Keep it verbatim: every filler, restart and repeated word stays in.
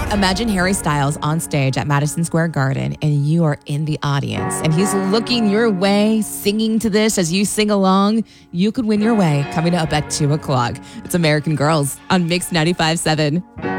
Imagine Harry Styles on stage at Madison Square Garden and you are in the audience and he's looking your way, singing to this as you sing along. You could win your way coming up at two o'clock. It's American Girls on Mix ninety-five point seven.